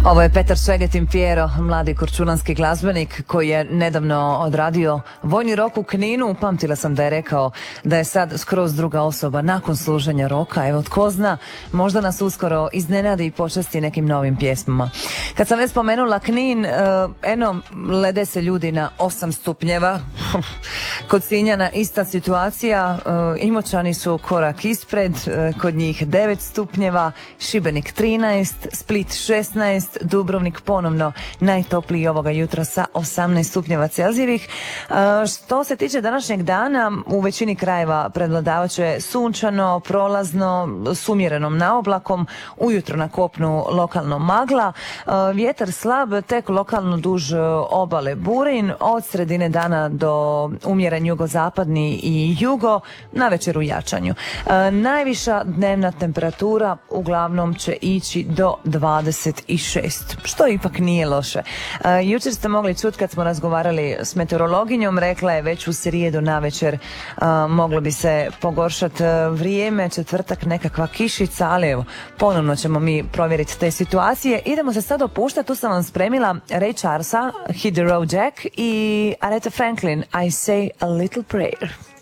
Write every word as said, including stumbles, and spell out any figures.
Ovo je Petar Šegetin Pjero, mladi korčulanski glazbenik koji je nedavno odradio vojni rok u Kninu. Pamtila sam da je rekao da je sad skroz druga osoba nakon služenja roka. Evo, tko zna, možda nas uskoro iznenadi i počasti nekim novim pjesmama. Kad sam već spomenula Knin, eno, lede se ljudi na osam stupnjeva. Kod Sinjana ista situacija, Imoćani su korak ispred, kod njih devet stupnjeva, Šibenik trinaest, Split šesnaest, Dubrovnik ponovno najtopliji ovoga jutra sa osamnaest stupnjeva Celzijevih. Što se tiče današnjeg dana, u većini krajeva prevladavat će sunčano, prolazno, s umjerenom naoblakom, ujutro na kopnu lokalno magla, vjetar slab, tek lokalno duž obale burin, od sredine dana do umjeren jugozapadni i jugo, na večer u jačanju. Najviša dnevna temperatura uglavnom će ići do dvadeset šest, što ipak nije loše. Uh, jučer ste mogli čuti kad smo razgovarali s meteorologinjom, rekla je već u srijedu navečer uh, moglo bi se pogoršati uh, vrijeme, četvrtak nekakva kišica, ali evo, ponovno ćemo mi provjeriti te situacije. Idemo se sad opuštati, tu sam vam spremila Ray Charlesa, Hit the Road Jack i Aretha Franklin, I Say a Little Prayer.